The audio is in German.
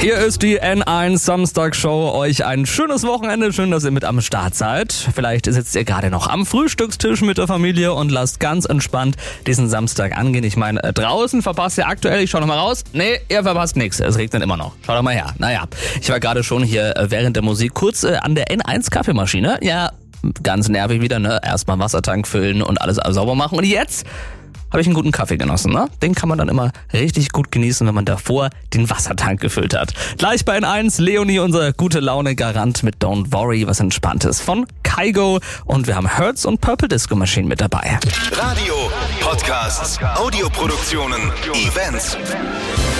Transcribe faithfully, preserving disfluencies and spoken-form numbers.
Hier ist die N eins Samstagsshow. Euch ein schönes Wochenende. Schön, dass ihr mit am Start seid. Vielleicht sitzt ihr gerade noch am Frühstückstisch mit der Familie und lasst ganz entspannt diesen Samstag angehen. Ich meine, draußen verpasst ihr aktuell, ich schau noch mal raus. Nee, ihr verpasst nichts. Es regnet immer noch. Schaut doch mal her. Naja, ich war gerade schon hier während der Musik kurz äh, an der N eins Kaffeemaschine. Ja, ganz nervig wieder, ne? Erstmal Wassertank füllen und alles sauber machen. Und jetzt habe ich einen guten Kaffee genossen, ne? Den kann man dann immer richtig gut genießen, wenn man davor den Wassertank gefüllt hat. Gleich bei N eins, Leonie, unser gute Laune-Garant mit Don't Worry, was Entspanntes von Kygo. Und wir haben Hertz und Purple Disco Machine mit dabei. Radio, Podcasts, Audioproduktionen, Events.